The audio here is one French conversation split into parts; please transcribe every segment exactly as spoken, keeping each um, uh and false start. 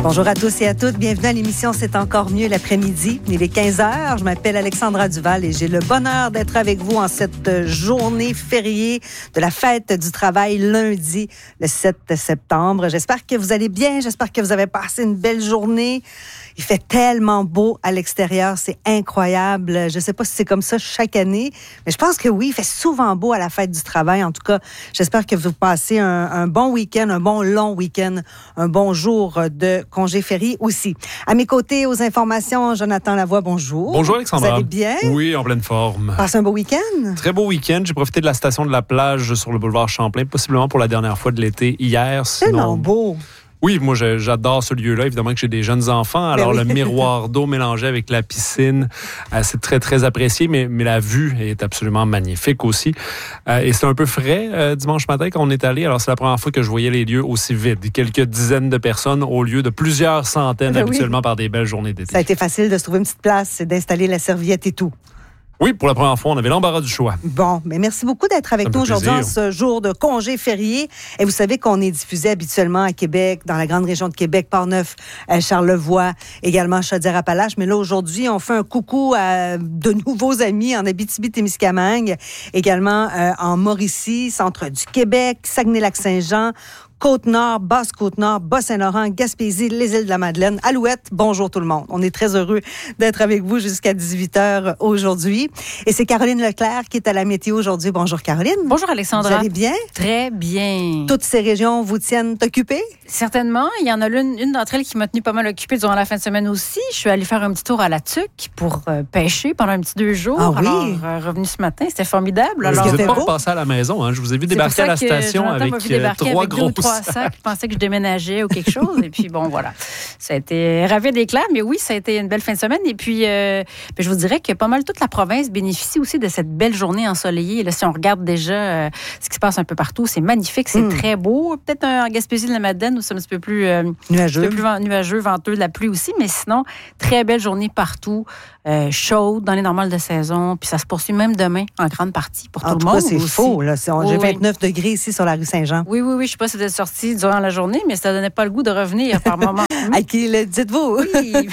Bonjour à tous et à toutes. Bienvenue à l'émission C'est encore mieux l'après-midi. Il est quinze heures. Je m'appelle Alexandra Duval et j'ai le bonheur d'être avec vous en cette journée fériée de la fête du travail lundi, le sept septembre. J'espère que vous allez bien. J'espère que vous avez passé une belle journée. Il fait tellement beau à l'extérieur, c'est incroyable. Je ne sais pas si c'est comme ça chaque année, mais je pense que oui, il fait souvent beau à la fête du travail. En tout cas, j'espère que vous passez un, un bon week-end, un bon long week-end, un bon jour de congé férié aussi. À mes côtés, aux informations, Jonathan Lavoie, bonjour. Bonjour Alexandra. Vous allez bien? Oui, en pleine forme. Passez un beau week-end? Très beau week-end. J'ai profité de la station de la plage sur le boulevard Champlain, possiblement pour la dernière fois de l'été hier. C'est tellement beau. Oui, moi, j'adore ce lieu-là. Évidemment que j'ai des jeunes enfants. Alors, oui. Le miroir d'eau mélangé avec la piscine, euh, c'est très, très apprécié, mais, mais la vue est absolument magnifique aussi. Euh, et c'est un peu frais euh, dimanche matin quand on est allé. Alors, c'est la première fois que je voyais les lieux aussi vides. Quelques dizaines de personnes au lieu de plusieurs centaines, ben habituellement, oui. par des belles journées d'été. Ça a été facile de se trouver une petite place et d'installer la serviette et tout. Oui, pour la première fois, on avait l'embarras du choix. Bon, mais merci beaucoup d'être avec nous aujourd'hui en ce jour de congé férié. Et vous savez qu'on est diffusé habituellement à Québec, dans la grande région de Québec, Port-Neuf, Charlevoix, également Chaudière-Appalaches. Mais là, aujourd'hui, on fait un coucou à de nouveaux amis en Abitibi-Témiscamingue, également euh, en Mauricie, centre du Québec, Saguenay-Lac-Saint-Jean, Côte-Nord, Basse-Côte-Nord, Bas-Saint-Laurent, Gaspésie, les îles de la Madeleine, Alouette. Bonjour tout le monde. On est très heureux d'être avec vous jusqu'à dix-huit heures aujourd'hui. Et c'est Caroline Leclerc qui est à la météo aujourd'hui. Bonjour Caroline. Bonjour Alexandra. Vous allez bien? Très bien. Toutes ces régions vous tiennent occupées? Certainement. Il y en a l'une, une d'entre elles qui m'a tenue pas mal occupée durant la fin de semaine aussi. Je suis allée faire un petit tour à la Tuque pour euh, pêcher pendant un petit deux jours. Ah oui? Alors, euh, revenu ce matin, c'était formidable. Alors, vous n'êtes pas beau? repassé à la maison. Hein? Je vous ai vu débarquer à la station avec euh, trois avec gros deux, trois sacs. Je pensais que je déménageais ou quelque chose. Et puis, bon, voilà. Ça a été ravi d'éclat. Mais oui, ça a été une belle fin de semaine. Et puis, euh, je vous dirais que pas mal toute la province bénéficie aussi de cette belle journée ensoleillée. Là, si on regarde déjà euh, ce qui se passe un peu partout, c'est magnifique, c'est mmh. très beau. Peut-être en Gaspésie de la Madeleine où c'est un petit peu plus, euh, nuageux. Un peu plus nuageux, venteux, de la pluie aussi. Mais sinon, très belle journée partout. Euh, chaude dans les normales de saison. Puis ça se poursuit même demain en grande partie pour en tout le monde. En tout cas, c'est faux. Là. C'est, on, oui, j'ai vingt-neuf oui. degrés ici sur la rue Saint-Jean. Oui, oui, oui. Je ne sais pas si vous êtes sortis durant la journée, mais ça ne donnait pas le goût de revenir par moment. À qui le dites-vous? Oui.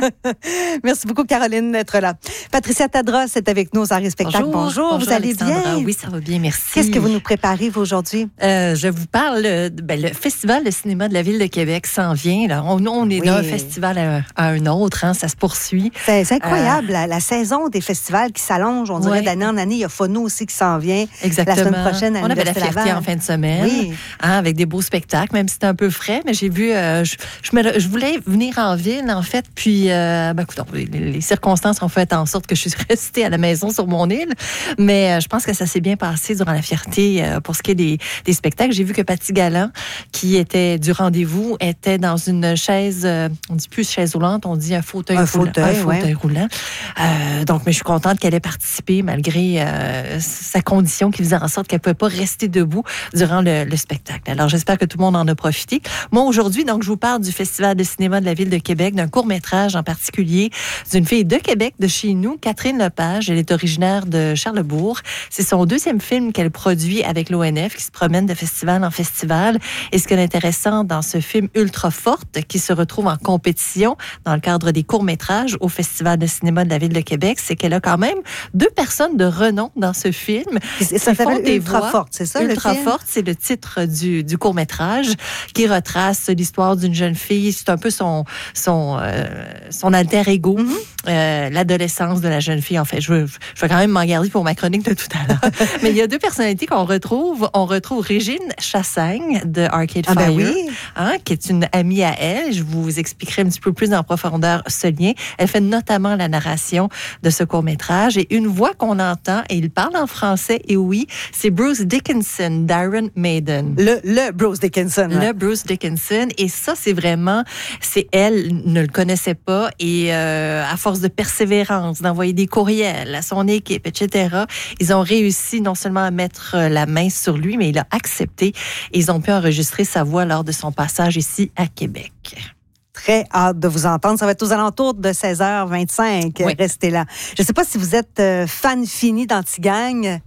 Merci beaucoup, Caroline, d'être là. Patricia Tadros est avec nous aux Arts et Spectacles. Bonjour. Bonjour, Bonjour, vous allez Alexandra. bien? Oui, ça va bien, merci. Qu'est-ce que vous nous préparez, vous, aujourd'hui? Euh, je vous parle, ben, le Festival de cinéma de la Ville de Québec s'en vient. Là. On, on est oui. d'un festival à, à un autre, hein, ça se poursuit. C'est, c'est incroyable, euh, la, la saison des festivals qui s'allonge, on dirait, ouais. d'année en année. Il y a Phono aussi qui s'en vient. Exactement. La semaine prochaine, à on avait la Fierté Laval. En fin de semaine, oui. hein, avec des beaux spectacles, même si c'était un peu frais, mais j'ai vu, euh, je, je, me, je voulais venir en ville, en fait, puis, euh, ben, écoute, les, les circonstances ont fait en sorte que je suis restée à la maison sur mon île, mais euh, je pense que ça s'est bien passé durant la Fierté euh, pour ce qui est des, des spectacles. J'ai vu que Paty Galland, qui était du rendez-vous, était dans une chaise, euh, on dit plus chaise roulante, on dit un fauteuil un roulant. Fauteuil, un fauteuil ouais. roulant. Euh, donc, mais je suis contente qu'elle ait participé malgré euh, sa condition qui faisait en sorte qu'elle ne pouvait pas rester debout durant le, le spectacle. Alors, j'espère que tout le monde en a profité. Moi, aujourd'hui, donc, je vous parle du Festival de cinéma de la Ville de Québec, d'un court-métrage en particulier d'une fille de Québec, de chez nous, Catherine Lepage. Elle est originaire de Charlesbourg. C'est son deuxième film qu'elle produit avec l'O N F, qui se promène de festival en festival. Et ce qui est intéressant dans ce film ultra forte, qui se retrouve en compétition dans le cadre des courts-métrages au Festival de cinéma de la Ville de Québec, c'est qu'elle a quand même deux personnes de renom dans ce film. Ça s'appelle Ultra Forte, c'est ça? Ultra Forte, c'est le titre du, du court-métrage qui retrace l'histoire d'une jeune fille. C'est un peu son, son, euh, son alter ego, mm-hmm. euh, l'adolescence de la jeune fille. En fait, je, je vais quand même m'en garder pour ma chronique de tout à l'heure. Mais il y a deux personnalités qu'on retrouve. On retrouve Régine Chassagne de Arcade ah Fire, ben oui. hein, qui est une amie à elle. Je vous expliquerai un petit peu plus en profondeur ce lien. Elle fait notamment la narration de ce court-métrage et une voix qu'on entend, et il parle en français, et oui, c'est Bruce Dickinson d'Iron Maiden. Le, le Bruce Dickinson. Là. Le Bruce Dickinson. Et ça, c'est vraiment, c'est elle ne le connaissait pas et euh, à force de persévérance, d'envoyer des courriels à son équipe, et cetera, ils ont réussi non seulement à mettre la main sur lui, mais il a accepté et ils ont pu enregistrer sa voix lors de son passage ici à Québec. Très hâte de vous entendre. Ça va être aux alentours de seize heures vingt-cinq. Oui. Restez là. Je ne sais pas si vous êtes euh, fan fini d'Antigagne.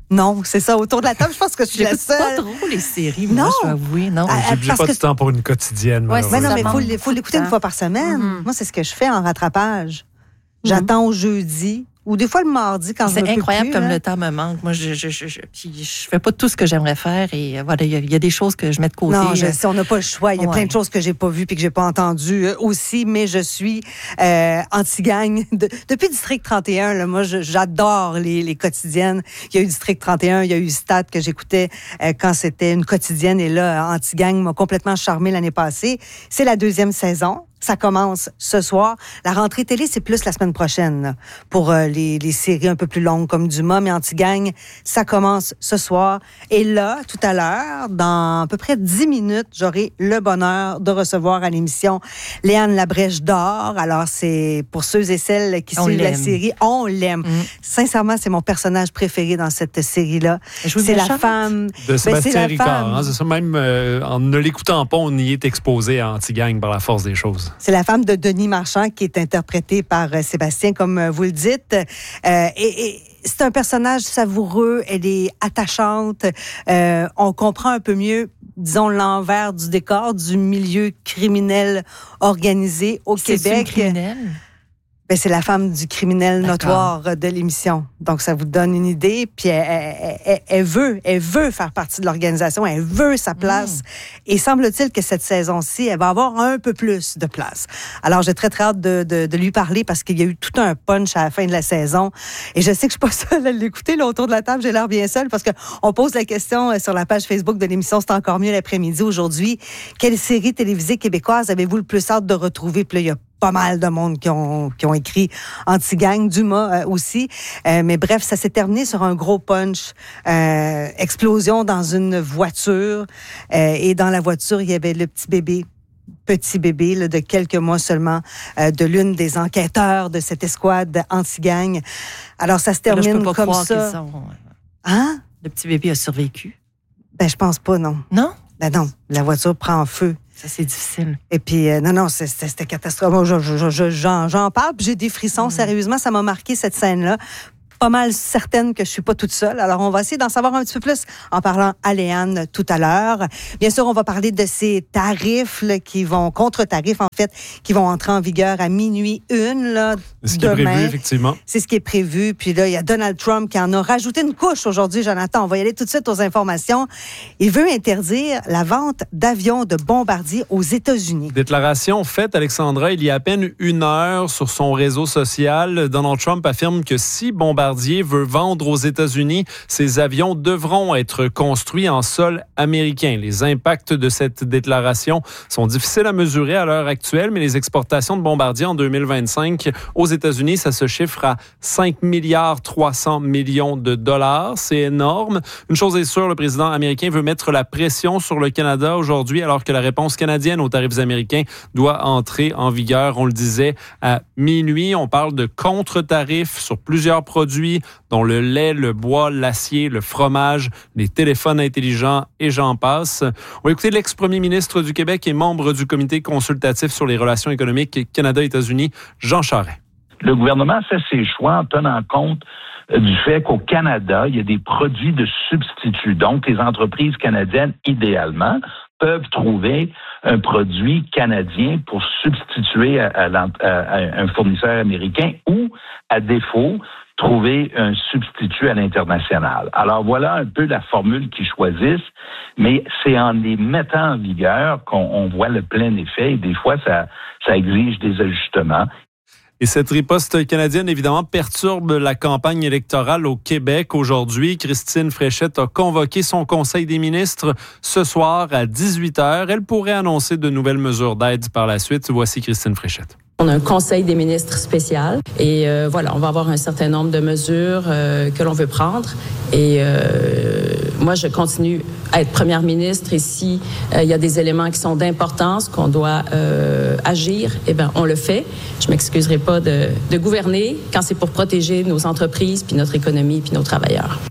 Non, c'est ça. Autour de la table, je pense que je suis la seule. pas trop les séries, non. moi, je dois avouer. Non. Ah, j'ai, j'ai pas que... de temps pour une quotidienne. Ouais, mais non, mais il faut, faut l'écouter une fois par semaine. Mm-hmm. Moi, c'est ce que je fais en rattrapage. Mm-hmm. J'attends au jeudi. Ou des fois le mardi quand c'est je me peux incroyable plus, comme là. Le temps me manque. Moi, je je je je, je fais pas tout ce que j'aimerais faire et voilà, il y, y a des choses que je mets de côté. Non, je sais, on n'a pas le choix. Il y a ouais. plein de choses que j'ai pas vues puis que j'ai pas entendues euh, aussi, mais je suis euh, anti-gang de, depuis District trente et un. Là, moi, je, j'adore les, les quotidiennes. Il y a eu District trente et un, il y a eu Stat que j'écoutais euh, quand c'était une quotidienne et là, anti-gang m'a complètement charmé l'année passée. C'est la deuxième saison. Ça commence ce soir. La rentrée télé, c'est plus la semaine prochaine là, pour euh, les, les séries un peu plus longues comme Dumas, mais Anti-Gang, ça commence ce soir. Et là, tout à l'heure, dans à peu près dix minutes, j'aurai le bonheur de recevoir à l'émission Léane Labrèche d'Or. Alors, c'est pour ceux et celles qui on suivent l'aime. la série, on l'aime. Mmh. Sincèrement, c'est mon personnage préféré dans cette série-là. C'est la femme... De Sébastien ben, Ricard. Hein, c'est ça, même euh, en ne l'écoutant pas, on y est exposé à Anti-Gang par la force des choses. C'est la femme de Denis Marchand qui est interprétée par euh, Sébastien, comme euh, vous le dites. Euh, et, et c'est un personnage savoureux, elle est attachante. Euh, on comprend un peu mieux, disons, l'envers du décor du milieu criminel organisé au c'est Québec. C'est criminel? Ben, c'est la femme du criminel D'accord. notoire de l'émission. Donc, ça vous donne une idée. Puis, elle, elle, elle, elle veut, elle veut faire partie de l'organisation. Elle veut sa place. Mmh. Et semble-t-il que cette saison-ci, elle va avoir un peu plus de place. Alors, j'ai très, très hâte de, de, de lui parler parce qu'il y a eu tout un punch à la fin de la saison. Et je sais que je suis pas seule à l'écouter. Là, autour de la table, j'ai l'air bien seule parce qu'on pose la question sur la page Facebook de l'émission C'est encore mieux l'après-midi aujourd'hui. Quelle série télévisée québécoise avez-vous le plus hâte de retrouver? Puis là, il y a pas mal de monde qui ont, qui ont écrit Anti-Gang, Dumas euh, aussi. Euh, mais bref, ça s'est terminé sur un gros punch. Euh, explosion dans une voiture. Euh, et dans la voiture, il y avait le petit bébé. Petit bébé là, de quelques mois seulement euh, de l'une des enquêteurs de cette escouade Anti-Gang. Alors, ça se termine là, je peux pas comme croire ça. Sont... Hein? Le petit bébé a survécu? Ben, je pense pas, non. Non? Ben non, la voiture prend feu. Ça, c'est difficile. Et puis, euh, non, non, c'était, c'était catastrophique. Je, je, je, j'en, j'en parle, puis j'ai des frissons. Mmh. Sérieusement, ça m'a marqué, cette scène-là. Pas mal certaine que je suis pas toute seule. Alors, on va essayer d'en savoir un petit peu plus en parlant à Léane tout à l'heure. Bien sûr, on va parler de ces tarifs là, qui vont, contre-tarifs, en fait, qui vont entrer en vigueur à minuit une, là, c'est ce demain. qui est prévu, effectivement. C'est ce qui est prévu. Puis là, il y a Donald Trump qui en a rajouté une couche aujourd'hui, Jonathan. On va y aller tout de suite aux informations. Il veut interdire la vente d'avions de bombardiers aux États-Unis. Déclaration faite, Alexandra, il y a à peine une heure sur son réseau social. Donald Trump affirme que si Bombardier veut vendre aux États-Unis, ces avions devront être construits en sol américain. Les impacts de cette déclaration sont difficiles à mesurer à l'heure actuelle, mais les exportations de Bombardier en deux mille vingt-cinq aux États-Unis, ça se chiffre à cinq milliards trois cents millions de dollars. C'est énorme. Une chose est sûre, le président américain veut mettre la pression sur le Canada aujourd'hui, alors que la réponse canadienne aux tarifs américains doit entrer en vigueur, on le disait, à minuit. On parle de contre-tarifs sur plusieurs produits, dont le lait, le bois, l'acier, le fromage, les téléphones intelligents et j'en passe. On va écouter l'ex-premier ministre du Québec et membre du comité consultatif sur les relations économiques Canada-États-Unis, Jean Charest. Le gouvernement fait ses choix en tenant compte du fait qu'au Canada, il y a des produits de substitut. Donc, les entreprises canadiennes, idéalement, peuvent trouver un produit canadien pour substituer à, à, à un fournisseur américain ou, à défaut, trouver un substitut à l'international. Alors voilà un peu la formule qu'ils choisissent, mais c'est en les mettant en vigueur qu'on on voit le plein effet et des fois ça, ça exige des ajustements. Et cette riposte canadienne, évidemment, perturbe la campagne électorale au Québec aujourd'hui. Christine Fréchette a convoqué son conseil des ministres ce soir à dix-huit heures. Elle pourrait annoncer de nouvelles mesures d'aide par la suite. Voici Christine Fréchette. On a un conseil des ministres spécial et euh, voilà, on va avoir un certain nombre de mesures euh, que l'on veut prendre. Et euh, moi, je continue à être première ministre et si euh, il y a des éléments qui sont d'importance, qu'on doit euh, agir, eh bien, on le fait. Je m'excuserai pas de, de gouverner quand c'est pour protéger nos entreprises, puis notre économie, puis nos travailleurs.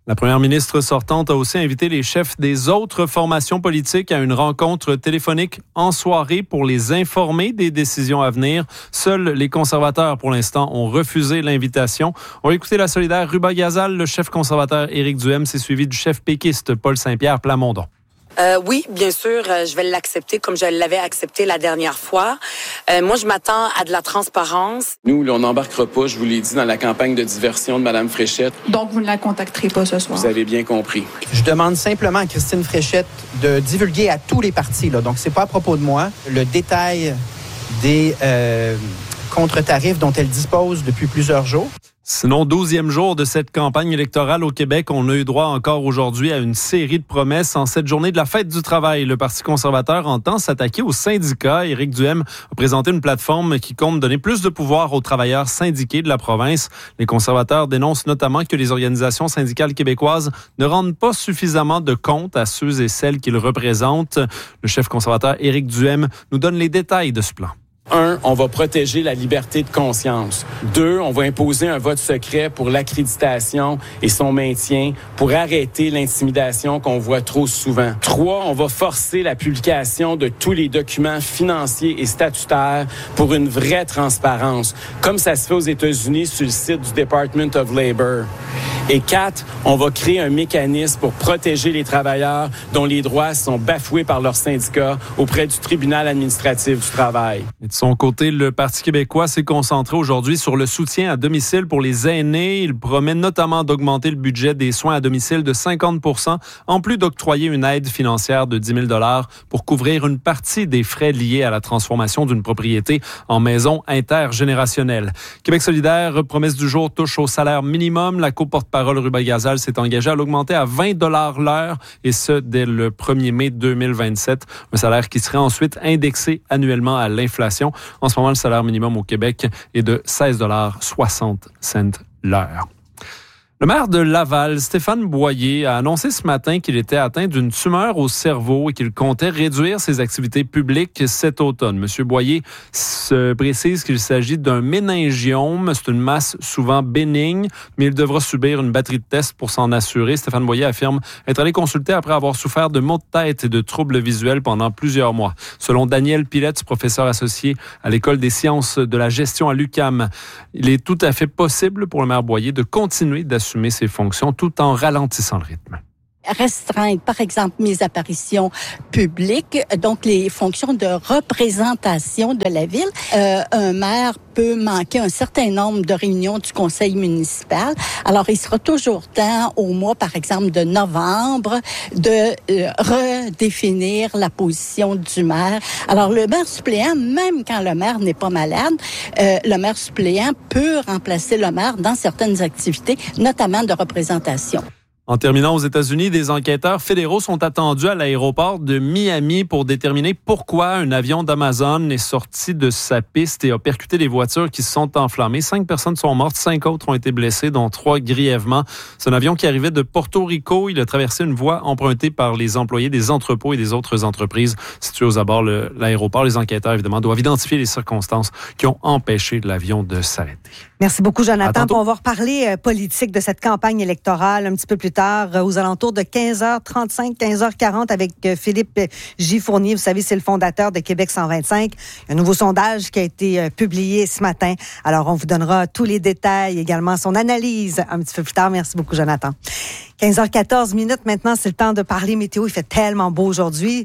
La première ministre sortante a aussi invité les chefs des autres formations politiques à une rencontre téléphonique en soirée pour les informer des décisions à venir. Seuls les conservateurs, pour l'instant, ont refusé l'invitation. On va écouter la solidaire Ruba Gazal. Le chef conservateur Éric Duhem s'est suivi du chef péquiste Paul Saint-Pierre Plamondon. Euh, oui, bien sûr, euh, je vais l'accepter comme je l'avais accepté la dernière fois. Euh, moi, je m'attends à de la transparence. Nous, là, on n'embarquera pas, je vous l'ai dit, dans la campagne de diversion de Mme Fréchette. Donc, vous ne la contacterez pas ce soir? Vous avez bien compris. Je demande simplement à Christine Fréchette de divulguer à tous les partis, là, donc c'est pas à propos de moi, le détail des euh, contre-tarifs dont elle dispose depuis plusieurs jours. Sinon, douzième jour de cette campagne électorale au Québec, on a eu droit encore aujourd'hui à une série de promesses. En cette journée de la fête du travail, le Parti conservateur entend s'attaquer aux syndicats. Éric Duhem a présenté une plateforme qui compte donner plus de pouvoir aux travailleurs syndiqués de la province. Les conservateurs dénoncent notamment que les organisations syndicales québécoises ne rendent pas suffisamment de compte à ceux et celles qu'ils représentent. Le chef conservateur Éric Duhem nous donne les détails de ce plan. Un, on va protéger la liberté de conscience. Deux, on va imposer un vote secret pour l'accréditation et son maintien pour arrêter l'intimidation qu'on voit trop souvent. Trois, on va forcer la publication de tous les documents financiers et statutaires pour une vraie transparence, comme ça se fait aux États-Unis sur le site du Department of Labor. Et quatre, on va créer un mécanisme pour protéger les travailleurs dont les droits sont bafoués par leurs syndicats auprès du tribunal administratif du travail. Et de son côté, le Parti québécois s'est concentré aujourd'hui sur le soutien à domicile pour les aînés. Il promet notamment d'augmenter le budget des soins à domicile de cinquante pour cent, en plus d'octroyer une aide financière de dix mille dollars pour couvrir une partie des frais liés à la transformation d'une propriété en maison intergénérationnelle. Québec solidaire, promesse du jour, touche au salaire minimum. La co-porte-parole Ruba Gazal s'est engagée à l'augmenter à vingt dollars l'heure, et ce, dès le premier mai deux mille vingt-sept. Un salaire qui serait ensuite indexé annuellement à l'inflation. En ce moment, le salaire minimum au Québec est de seize dollars soixante l'heure. Le maire de Laval, Stéphane Boyer, a annoncé ce matin qu'il était atteint d'une tumeur au cerveau et qu'il comptait réduire ses activités publiques cet automne. Monsieur Boyer se précise qu'il s'agit d'un méningiome. C'est une masse souvent bénigne, mais il devra subir une batterie de tests pour s'en assurer. Stéphane Boyer affirme être allé consulter après avoir souffert de maux de tête et de troubles visuels pendant plusieurs mois. Selon Daniel Pilette, professeur associé à l'École des sciences de la gestion à l'U Q A M, il est tout à fait possible pour le maire Boyer de continuer d'assurer ses fonctions tout en ralentissant le rythme. Restreindre, par exemple, mes apparitions publiques, donc les fonctions de représentation de la ville. Euh, un maire peut manquer un certain nombre de réunions du conseil municipal. Alors, il sera toujours temps, au mois, par exemple, de novembre, de euh, redéfinir la position du maire. Alors, le maire suppléant, même quand le maire n'est pas malade, euh, le maire suppléant peut remplacer le maire dans certaines activités, notamment de représentation. En terminant aux États-Unis, des enquêteurs fédéraux sont attendus à l'aéroport de Miami pour déterminer pourquoi un avion d'Amazon est sorti de sa piste et a percuté des voitures qui se sont enflammées. Cinq personnes sont mortes, cinq autres ont été blessées, dont trois grièvement. C'est un avion qui arrivait de Porto Rico. Il a traversé une voie empruntée par les employés des entrepôts et des autres entreprises situées aux abords de l'aéroport. Les enquêteurs, évidemment, doivent identifier les circonstances qui ont empêché l'avion de s'arrêter. Merci beaucoup, Jonathan. On va reparler euh, politique de cette campagne électorale un petit peu plus tard, euh, aux alentours de quinze heures trente-cinq, quinze heures quarante, avec euh, Philippe J. Fournier. Vous savez, c'est le fondateur de Québec cent vingt-cinq. Il y a un nouveau sondage qui a été euh, publié ce matin. Alors, on vous donnera tous les détails, également son analyse un petit peu plus tard. Merci beaucoup, Jonathan. quinze heures quatorze minutes maintenant, c'est le temps de parler météo. Il fait tellement beau aujourd'hui.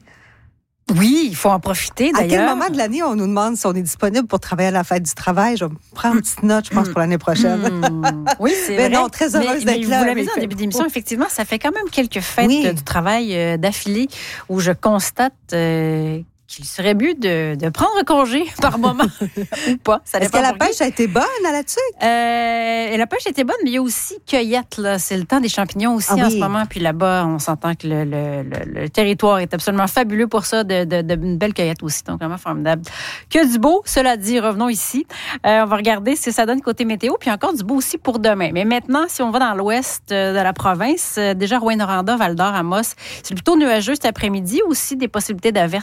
Oui, il faut en profiter, d'ailleurs. À quel moment de l'année on nous demande si on est disponible pour travailler à la fête du travail? Je vais prendre une petite note, je pense, pour l'année prochaine. Mmh. Oui, c'est mais vrai. non, très heureuse mais, d'être mais là. Vous l'avez dit en début d'émission, effectivement, ça fait quand même quelques fêtes oui. du travail euh, d'affilée où je constate euh, qu'il serait mieux de, de prendre congé par moment ou pas. Ça Est-ce que la pêche a été bonne à la tuque? Euh, la pêche a été bonne, mais il y a aussi cueillette. Là. C'est le temps des champignons aussi ah, en oui. ce moment. Puis là-bas, on s'entend que le, le, le, le territoire est absolument fabuleux pour ça, de, de, de une belle cueillette aussi. Donc, vraiment formidable. Que du beau. Cela dit, revenons ici. Euh, on va regarder si ça donne côté météo. Puis encore du beau aussi pour demain. Mais maintenant, si on va dans l'ouest de la province, déjà Rouyn-Noranda, Val-d'Or, Amos, c'est plutôt nuageux cet après-midi. Aussi des possibilités d'averses en fin de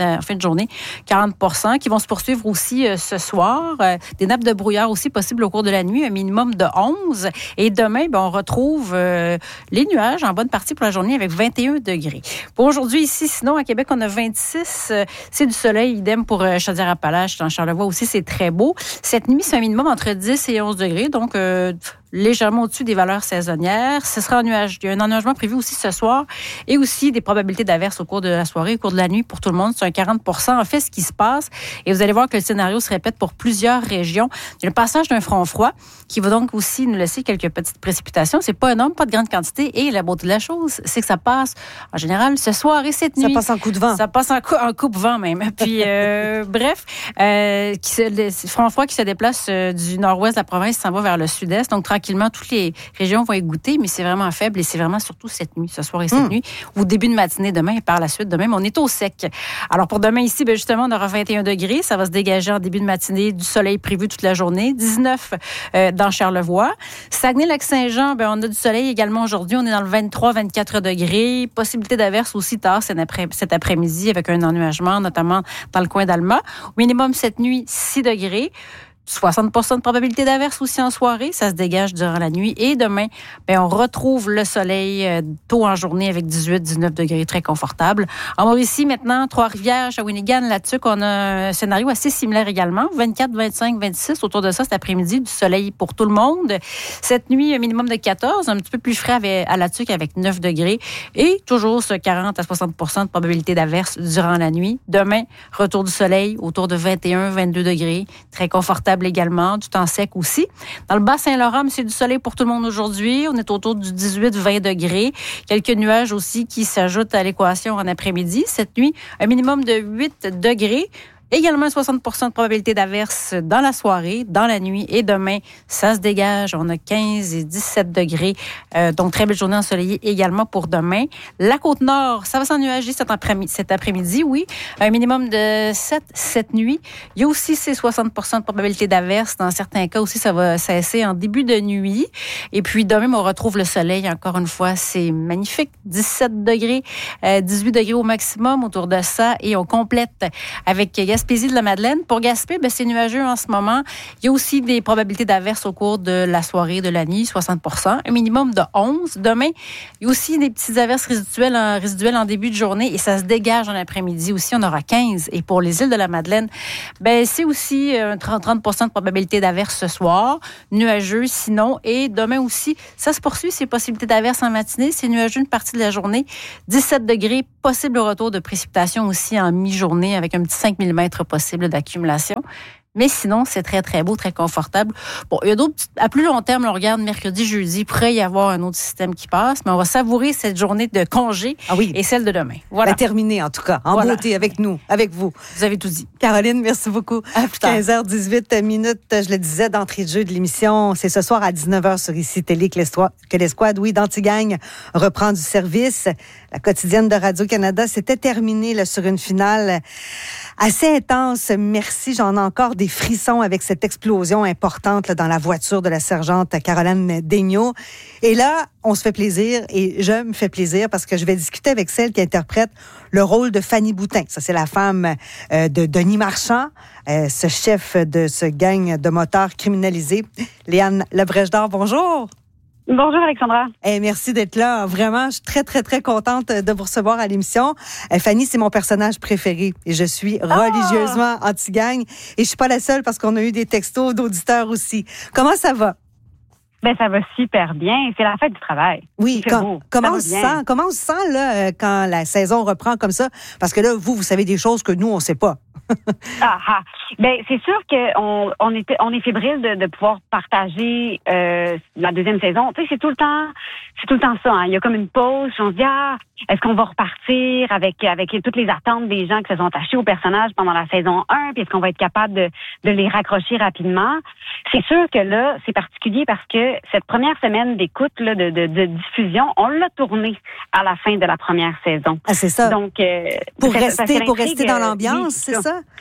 de, en fin de journée, quarante pour cent, qui vont se poursuivre aussi euh, ce soir. Euh, des nappes de brouillard aussi possibles au cours de la nuit, un minimum de onze. Et demain, ben, on retrouve euh, les nuages en bonne partie pour la journée avec vingt et un degrés. Pour aujourd'hui, ici, sinon, à Québec, on a vingt-six. Euh, c'est du soleil, idem pour euh, Chaudière-Appalaches, dans Charlevoix aussi, c'est très beau. Cette nuit, c'est un minimum entre dix et onze degrés, donc euh, légèrement au-dessus des valeurs saisonnières. Ce sera un nuage. Il y a un ennuagement prévu aussi ce soir et aussi des probabilités d'averses au cours de la soirée, au cours de la nuit pour tout le monde. C'est un quarante pour cent. En fait, ce qui se passe, et vous allez voir que le scénario se répète pour plusieurs régions. Il y a le passage d'un front froid qui va donc aussi nous laisser quelques petites précipitations. C'est pas énorme, pas de grande quantité. Et la beauté de la chose, c'est que ça passe, en général, ce soir et cette nuit. Ça passe en coup de vent. Ça passe en, cou- en coupe-vent même. Puis, euh, bref, euh, qui se, le front froid qui se déplace euh, du nord-ouest de la province s'en va vers le sud-est. Donc, tranquillement, toutes les régions vont y goûter, mais c'est vraiment faible et c'est vraiment surtout cette nuit, ce soir et cette mmh. nuit, ou début de matinée demain et par la suite demain, on est au sec. Alors, pour demain ici, ben justement, on aura vingt et un degrés. Ça va se dégager en début de matinée, du soleil prévu toute la journée. dix-neuf euh, dans Charlevoix. Saguenay-Lac-Saint-Jean, ben, on a du soleil également aujourd'hui. On est dans le vingt-trois à vingt-quatre degrés. Possibilité d'averse aussi tard cet, après- cet après-midi avec un ennuagement, notamment dans le coin d'Alma. Au minimum cette nuit, six degrés. soixante pour cent de probabilité d'averse aussi en soirée. Ça se dégage durant la nuit. Et demain, bien, on retrouve le soleil euh, tôt en journée avec dix-huit à dix-neuf degrés, très confortable. En Mauricie, maintenant, Trois-Rivières, Shawinigan, là-dessus, on a un scénario assez similaire également. vingt-quatre, vingt-cinq, vingt-six. Autour de ça, cet après-midi, du soleil pour tout le monde. Cette nuit, un minimum de quatorze, un petit peu plus frais avec, à la tuque avec neuf degrés. Et toujours ce quarante à soixante pour cent de probabilité d'averse durant la nuit. Demain, retour du soleil autour de vingt et un à vingt-deux degrés, très confortable également, du temps sec aussi. Dans le Bas-Saint-Laurent, c'est du soleil pour tout le monde aujourd'hui. On est autour du dix-huit à vingt degrés. Quelques nuages aussi qui s'ajoutent à l'équation en après-midi. Cette nuit, un minimum de huit degrés. Également soixante pour cent de probabilité d'averse dans la soirée, dans la nuit et demain, ça se dégage. On a quinze et dix-sept degrés. Euh, donc, très belle journée ensoleillée également pour demain. La Côte-Nord, ça va s'ennuager cet après-midi, cet après-midi, oui. Un minimum de sept cette nuit. Il y a aussi ces soixante pour cent de probabilité d'averse. Dans certains cas aussi, ça va cesser en début de nuit. Et puis, demain, on retrouve le soleil. Encore une fois, c'est magnifique. dix-sept degrés, euh, dix-huit degrés au maximum autour de ça. Et on complète avec Gaspésie de la Madeleine. Pour Gaspé, ben, c'est nuageux en ce moment. Il y a aussi des probabilités d'averse au cours de la soirée, de la nuit, soixante pour cent. Un minimum de onze. Demain, il y a aussi des petites averses résiduelles en, résiduelles en début de journée et ça se dégage en après-midi aussi. On aura quinze. Et pour les îles de la Madeleine, ben, c'est aussi trente pour cent de probabilité d'averse ce soir. Nuageux sinon. Et demain aussi, ça se poursuit, ces possibilités d'averse en matinée. C'est nuageux une partie de la journée. dix-sept degrés. Possible retour de précipitation aussi en mi-journée avec un petit cinq millimètres possible d'accumulation. Mais sinon, c'est très, très beau, très confortable. Bon, il y a d'autres, à plus long terme, on regarde mercredi, jeudi, il pourrait y avoir un autre système qui passe, mais on va savourer cette journée de congé ah oui. et celle de demain. Voilà. Terminée, en tout cas, en voilà. beauté avec nous, avec vous. Vous avez tout dit. Caroline, merci beaucoup. À plus tard. quinze heures dix-huit minutes, je le disais, d'entrée de jeu de l'émission. C'est ce soir à dix-neuf heures sur Ici Télé que l'escouade, oui, d'Antigagne reprend du service. La quotidienne de Radio-Canada, c'était terminé là, sur une finale assez intense. Merci, j'en ai encore des frissons avec cette explosion importante là, dans la voiture de la sergente Caroline Daigneault. Et là, on se fait plaisir et je me fais plaisir parce que je vais discuter avec celle qui interprète le rôle de Fanny Boutin. Ça, c'est la femme euh, de Denis Marchand, euh, ce chef de ce gang de motards criminalisés. Léane Lebrèche-Dard, bonjour. Bonjour, Alexandra. Eh, merci d'être là. Vraiment, je suis très, très, très contente de vous recevoir à l'émission. Eh, Fanny, c'est mon personnage préféré et je suis religieusement oh! anti-gang. Et je suis pas la seule parce qu'on a eu des textos d'auditeurs aussi. Comment ça va? Ben, ça va super bien. C'est la fête du travail. Oui, quand, comment, on se sent, comment on se sent là, quand la saison reprend comme ça? Parce que là, vous, vous savez des choses que nous, on sait pas. ah, ah. Ben, c'est sûr qu'on on est, on est fébrile de, de pouvoir partager euh, la deuxième saison. Tu sais, c'est tout le temps, c'est tout le temps ça. Hein. Il y a comme une pause. On se dit, ah, est-ce qu'on va repartir avec avec toutes les attentes des gens qui se sont attachés au personnage pendant la saison un, puis est-ce qu'on va être capable de, de les raccrocher rapidement? C'est sûr que là, c'est particulier parce que cette première semaine d'écoute, là, de, de, de diffusion, on l'a tournée à la fin de la première saison. Ah, c'est ça. Donc, euh, pour ça, rester, ça pour rester dans euh, l'ambiance, oui, c'est ça?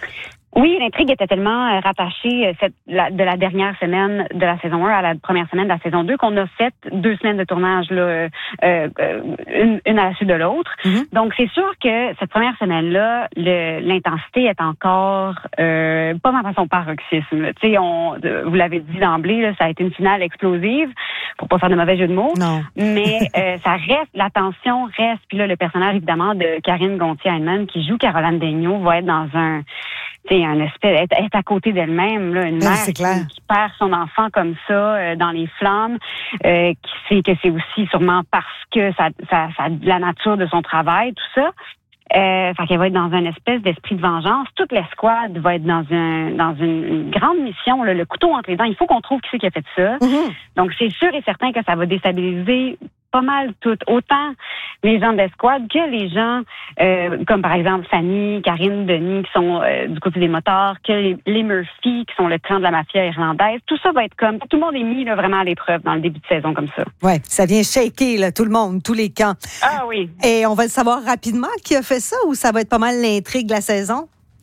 Oui, l'intrigue était tellement euh, rattachée euh, cette, la, de la dernière semaine de la saison un à la première semaine de la saison deux qu'on a fait deux semaines de tournage, là, euh, euh, une, une à la suite de l'autre. Mm-hmm. Donc, c'est sûr que cette première semaine-là, le, l'intensité est encore euh, pas mal à son paroxysme. Tu sais, on, vous l'avez dit d'emblée, là, ça a été une finale explosive, pour pas faire de mauvais jeu de mots. Non. Mais euh, ça reste, la tension reste. Puis là, le personnage, évidemment, de Karine Gontier-Heinemann, qui joue Caroline Daigneault, va être dans un... C'est un espèce, elle est à côté d'elle-même, là, une mère qui, qui perd son enfant comme ça euh, dans les flammes, euh, qui sait que c'est aussi sûrement parce que ça, ça, ça, la nature de son travail, tout ça. Euh, fait qu'elle va être dans une espèce d'esprit de vengeance. Toute l'escouade va être dans un dans une, une grande mission, là, le couteau entre les dents. Il faut qu'on trouve qui c'est qui a fait ça. Mm-hmm. Donc c'est sûr et certain que ça va déstabiliser pas mal tout, autant les gens de l'escouade que les gens euh, comme par exemple Fanny, Karine, Denis qui sont euh, du côté des motards, que les, les Murphy qui sont le clan de la mafia irlandaise. Tout ça va être comme tout le monde est mis là, vraiment à l'épreuve dans le début de saison comme ça. Ouais, ça vient shaker là, tout le monde, tous les camps. Ah oui. Et on va le savoir rapidement qui a fait ça ou ça va être pas mal l'intrigue de la saison?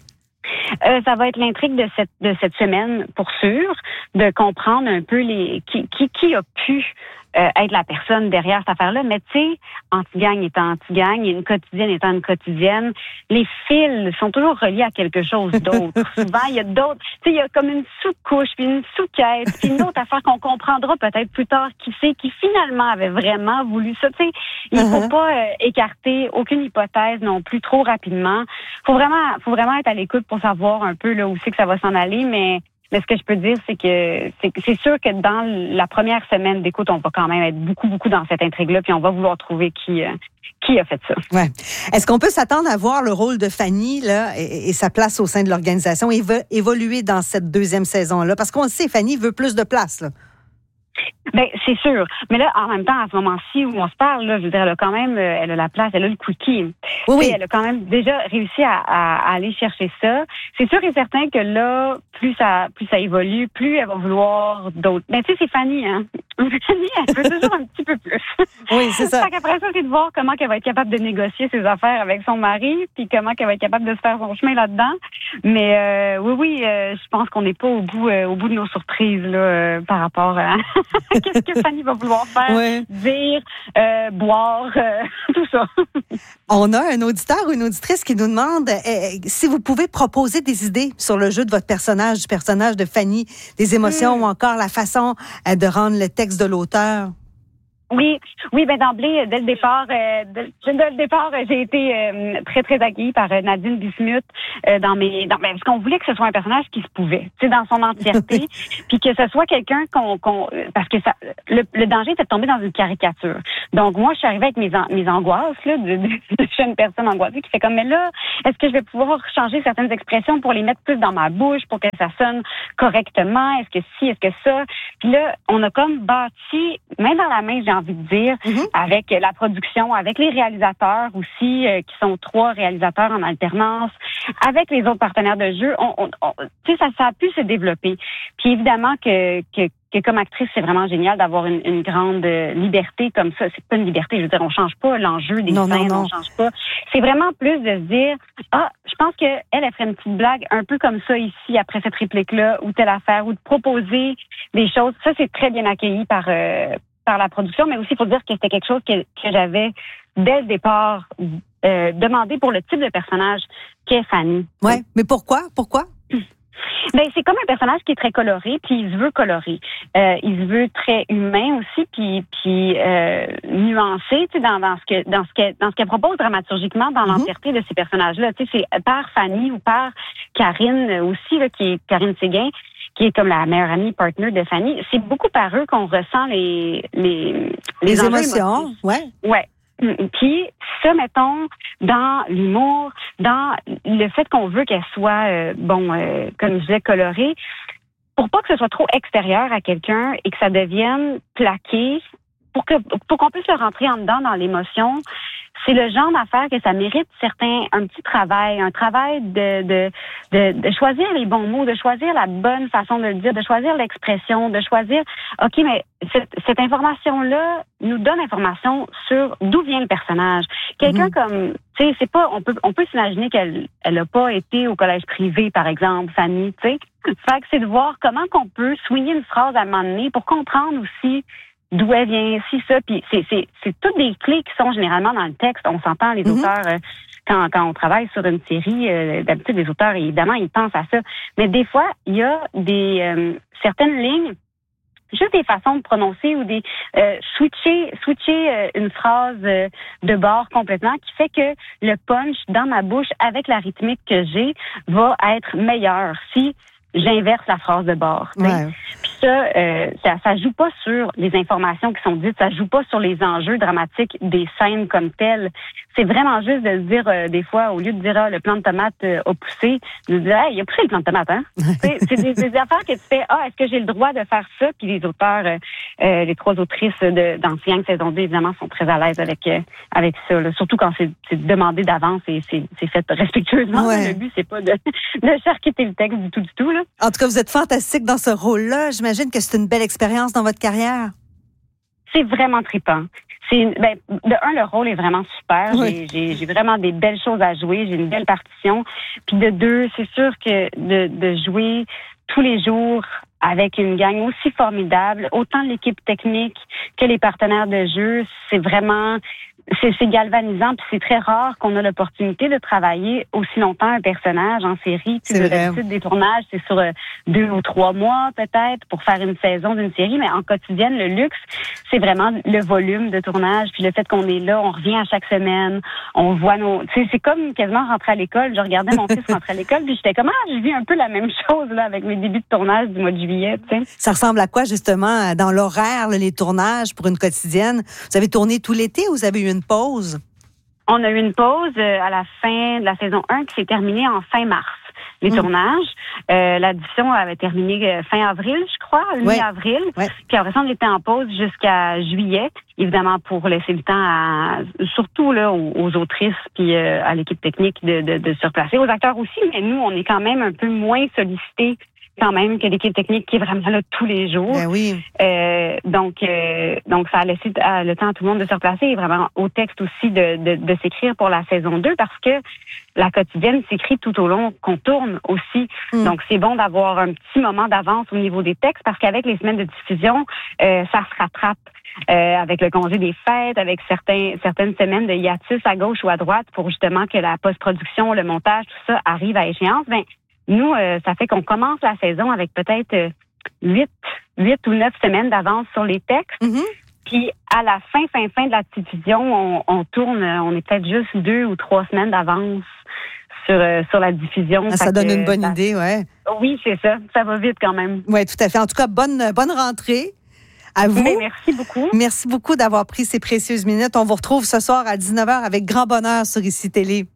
Euh, ça va être l'intrigue de cette de cette semaine pour sûr, de comprendre un peu les qui qui, qui a pu euh, être la personne derrière cette affaire-là. Mais tu sais, anti-gang étant anti-gang, et une quotidienne étant une quotidienne, les fils sont toujours reliés à quelque chose d'autre. Souvent, il y a d'autres, tu sais, il y a comme une sous-couche, puis une sous-quête, puis une autre affaire qu'on comprendra peut-être plus tard qui c'est, qui finalement avait vraiment voulu ça. Tu sais, il faut uh-huh. pas euh, écarter aucune hypothèse non plus trop rapidement. Faut vraiment, faut vraiment être à l'écoute pour savoir un peu là où c'est que ça va s'en aller, mais Mais ce que je peux dire, c'est que c'est, c'est sûr que dans la première semaine d'écoute, on va quand même être beaucoup, beaucoup dans cette intrigue-là, puis on va vouloir trouver qui euh, qui a fait ça. Ouais. Est-ce qu'on peut s'attendre à voir le rôle de Fanny là et, et sa place au sein de l'organisation évo- évoluer dans cette deuxième saison-là? Parce qu'on le sait, Fanny veut plus de place, là. Ben c'est sûr, mais là en même temps à ce moment-ci où on se parle là, je veux dire elle a quand même euh, elle a la place, elle a le quickie. Oui, oui. Elle a quand même déjà réussi à, à, à aller chercher ça. C'est sûr et certain que là plus ça plus ça évolue, plus elle va vouloir d'autres. Mais tu sais c'est Fanny hein. Fanny elle veut toujours un petit peu plus. Oui, c'est ça. Fait qu'après ça c'est de voir comment elle va être capable de négocier ses affaires avec son mari, puis comment elle va être capable de se faire son chemin là-dedans. Mais euh, oui oui, euh, je pense qu'on n'est pas au bout euh, au bout de nos surprises là euh, par rapport à qu'est-ce que Fanny va vouloir faire, ouais. dire, euh, boire, euh, tout ça. On a un auditeur ou une auditrice qui nous demande euh, si vous pouvez proposer des idées sur le jeu de votre personnage, du personnage de Fanny, des émotions mmh. ou encore la façon euh, de rendre le texte de l'auteur. Oui, oui, ben d'emblée, dès le départ, euh, dès, dès le départ, j'ai été euh, très très accueillie par euh, Nadine Bismuth euh, dans mes, dans, ben, parce qu'on voulait que ce soit un personnage qui se pouvait, tu sais, dans son entièreté, puis que ce soit quelqu'un qu'on, qu'on, parce que ça, le, le danger c'est de tomber dans une caricature. Donc moi, je suis arrivée avec mes an, mes angoisses là, de, de, de jeune personne angoissée qui fait comme, mais là, est-ce que je vais pouvoir changer certaines expressions pour les mettre plus dans ma bouche, pour que ça sonne correctement, est-ce que si, est-ce que ça, puis là, on a comme bâti, main dans la main, j'ai envie de dire, mm-hmm. avec la production, avec les réalisateurs aussi, euh, qui sont trois réalisateurs en alternance, avec les autres partenaires de jeu, on, on, on, tu sais, ça, ça a pu se développer. Puis évidemment que, que, que comme actrice, c'est vraiment génial d'avoir une, une grande liberté comme ça. C'est pas une liberté, je veux dire, on change pas l'enjeu des non, scènes, non, non. on change pas. C'est vraiment plus de se dire, ah, je pense qu'elle, elle ferait une petite blague un peu comme ça ici, après cette réplique-là, ou telle affaire, ou de proposer des choses. Ça, c'est très bien accueilli par... Euh, par la production, mais aussi il faut dire que c'était quelque chose que, que j'avais dès le départ euh, demandé pour le type de personnage qu'est Fanny. Ouais, mais pourquoi? Pourquoi? Ben c'est comme un personnage qui est très coloré, puis il se veut coloré. Euh, il se veut très humain aussi, puis puis euh, nuancé, tu sais, dans, dans ce que dans ce qu'elle dans ce qu'elle propose dramaturgiquement dans mm-hmm. l'entièreté de ces personnages-là. Tu sais, c'est par Fanny ou par Karine aussi, là, qui est Karine Séguin, qui est comme la meilleure amie, partner de Fanny. C'est beaucoup par eux qu'on ressent les les les, les émotions, émotifs. ouais. Ouais. Puis ça, mettons, dans l'humour, dans le fait qu'on veut qu'elle soit, euh, bon, euh, comme je disais, colorée, pour pas que ce soit trop extérieur à quelqu'un et que ça devienne plaqué, pour que pour qu'on puisse le rentrer en dedans dans l'émotion, c'est le genre d'affaire que ça mérite certains un petit travail, un travail de, de de de choisir les bons mots, de choisir la bonne façon de le dire, de choisir l'expression, de choisir OK, mais cette, cette information-là nous donne information sur d'où vient le personnage. Quelqu'un mmh. comme tu sais, c'est pas on peut on peut s'imaginer qu'elle elle a pas été au collège privé par exemple, Fanny, tu sais. Fait que c'est de voir comment qu'on peut soigner une phrase à un moment donné pour comprendre aussi d'où elle vient, si ça, puis c'est, c'est, c'est toutes des clés qui sont généralement dans le texte. On s'entend, les mm-hmm. auteurs, euh, quand, quand on travaille sur une série, euh, d'habitude, les auteurs, évidemment, ils pensent à ça. Mais des fois, il y a des euh, certaines lignes, juste des façons de prononcer ou des euh, switcher, switcher euh, une phrase euh, de bord complètement qui fait que le punch dans ma bouche avec la rythmique que j'ai va être meilleur si j'inverse la phrase de bord. Ouais. Puis ça, euh, ça, ça joue pas sur les informations qui sont dites, ça joue pas sur les enjeux dramatiques des scènes comme telles. C'est vraiment juste de se dire euh, des fois, au lieu de dire ah, le plant de tomate euh, a poussé, de dire hey, il a poussé le plant de tomate, hein. c'est c'est des, des affaires que tu fais ah, est-ce que j'ai le droit de faire ça? Puis les auteurs, euh, euh, les trois autrices de d'Anti-Gang saison deux, évidemment, sont très à l'aise avec euh, avec ça. Là. Surtout quand c'est, c'est demandé d'avance et c'est, c'est fait respectueusement. Ouais. Le but, c'est pas de, de charcuter le texte du tout, du tout. Là. En tout cas, vous êtes fantastique dans ce rôle-là. J'imagine que c'est une belle expérience dans votre carrière. C'est vraiment trippant. C'est, ben, de un, le rôle est vraiment super. Oui. J'ai, j'ai, j'ai vraiment des belles choses à jouer. J'ai une belle partition. Puis de deux, c'est sûr que de, de jouer tous les jours avec une gang aussi formidable, autant l'équipe technique que les partenaires de jeu, c'est vraiment... C'est, c'est galvanisant, puis c'est très rare qu'on a l'opportunité de travailler aussi longtemps un personnage en série. Tu sais, d'habitude, des tournages, c'est sur euh, deux ou trois mois peut-être pour faire une saison d'une série, mais en quotidienne, le luxe, c'est vraiment le volume de tournage, puis le fait qu'on est là, on revient à chaque semaine, on voit nos... Tu sais, c'est comme quasiment rentrer à l'école. Je regardais mon fils rentrer à l'école, puis j'étais comme, ah, je vis un peu la même chose là avec mes débuts de tournage du mois de juillet, tu sais. Ça ressemble à quoi, justement, dans l'horaire, là, les tournages pour une quotidienne? Vous avez tourné tout l'été ou vous avez eu une pause? On a eu une pause euh, à la fin de la saison un qui s'est terminée en fin mars. Les mmh. tournages. Euh, la diffusion avait terminé euh, fin avril, je crois, ouais. mi-avril. Ouais. Puis après ça, on était en pause jusqu'à juillet, évidemment pour laisser le temps à, surtout là aux, aux autrices puis euh, à l'équipe technique de, de, de se replacer, aux acteurs aussi. Mais nous, on est quand même un peu moins sollicités quand même que l'équipe technique qui est vraiment là tous les jours. Ben oui. Euh, donc, euh, donc ça a laissé euh, le temps à tout le monde de se replacer et vraiment au texte aussi de, de, de s'écrire pour la saison deux parce que la quotidienne s'écrit tout au long qu'on tourne aussi. Mm. Donc, c'est bon d'avoir un petit moment d'avance au niveau des textes parce qu'avec les semaines de diffusion, euh, ça se rattrape. Euh, avec le congé des fêtes, avec certains, certaines semaines de hiatus à gauche ou à droite pour justement que la post-production, le montage, tout ça arrive à échéance. Ben, nous, euh, ça fait qu'on commence la saison avec peut-être euh, huit, huit ou neuf semaines d'avance sur les textes. Mm-hmm. Puis à la fin, fin, fin de la diffusion, on, on tourne, on est peut-être juste deux ou trois semaines d'avance sur euh, sur la diffusion. Ah, ça donne une bonne ça, idée, ouais. Oui, c'est ça. Ça va vite quand même. Oui, tout à fait. En tout cas, bonne bonne rentrée. À vous. Mais merci beaucoup. Merci beaucoup d'avoir pris ces précieuses minutes. On vous retrouve ce soir à dix-neuf heures avec grand bonheur sur Ici Télé.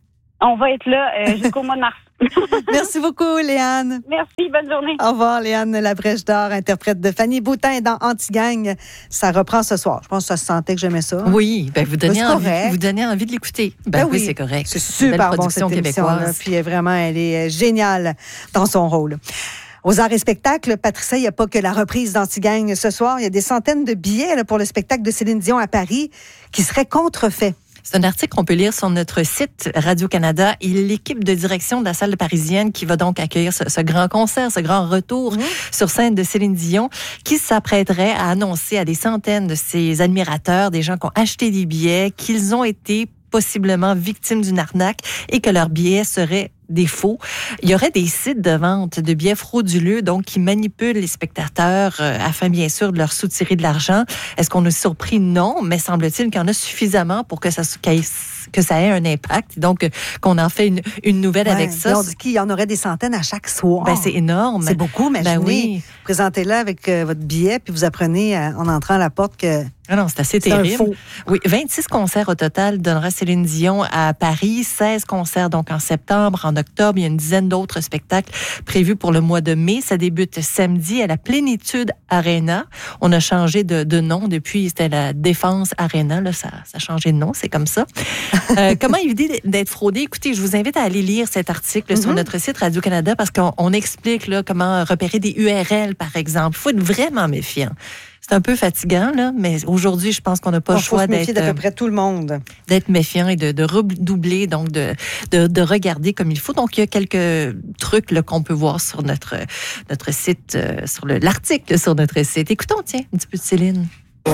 On va être là euh, jusqu'au mois de mars. Merci beaucoup, Léane. Merci, bonne journée. Au revoir, Léane Labrèche d'Or, interprète de Fanny Boutin dans Anti-Gang. Ça reprend ce soir. Je pense que ça se sentait que j'aimais ça. Oui, ben vous donnez envie, vous donnez envie de l'écouter. Ben, ben oui, oui, c'est correct. C'est super bon, cette émission-là. Puis vraiment, elle est géniale dans son rôle. Aux arts et spectacles, Patricia, il n'y a pas que la reprise d'Anti-Gang ce soir. Il y a des centaines de billets là, pour le spectacle de Céline Dion à Paris qui seraient contrefaits. C'est un article qu'on peut lire sur notre site Radio-Canada et l'équipe de direction de la salle parisienne qui va donc accueillir ce, ce grand concert, ce grand retour mmh. sur scène de Céline Dion, qui s'apprêterait à annoncer à des centaines de ses admirateurs, des gens qui ont acheté des billets, qu'ils ont été possiblement victimes d'une arnaque et que leurs billets seraient des faux. Il y aurait des sites de vente de billets frauduleux, donc qui manipulent les spectateurs euh, afin, bien sûr, de leur soutirer de l'argent. Est-ce qu'on est surpris? Non, mais semble-t-il qu'il y en a suffisamment pour que ça, que ça ait un impact. Donc, qu'on en fait une, une nouvelle ouais, avec ça. On dit qu'il y en aurait des centaines à chaque soir. Ben, c'est énorme. C'est beaucoup, mais ben oui. Présentez-la avec euh, votre billet, puis vous apprenez euh, en entrant à la porte que Ah non, c'est assez C'est terrible. un faux. Oui, vingt-six concerts au total donnera Céline Dion à Paris, seize concerts donc en septembre, en octobre, il y a une dizaine d'autres spectacles prévus pour le mois de mai. Ça débute samedi à la Plénitude Arena. On a changé de, de nom depuis, c'était la Défense Arena, là, ça, ça a changé de nom, c'est comme ça. Euh, comment éviter d'être fraudé? Écoutez, je vous invite à aller lire cet article mm-hmm. sur notre site Radio-Canada parce qu'on on explique là, comment repérer des U R L, par exemple. Il faut être vraiment méfiant. C'est un peu fatigant, là, mais aujourd'hui, je pense qu'on n'a pas on le choix d'être... Il faut se méfier d'à peu près tout le monde. D'être méfiant et de, de redoubler, donc de, de, de regarder comme il faut. Donc, il y a quelques trucs là, qu'on peut voir sur notre, notre site, euh, sur le, l'article sur notre site. Écoutons, tiens, un petit peu de Céline.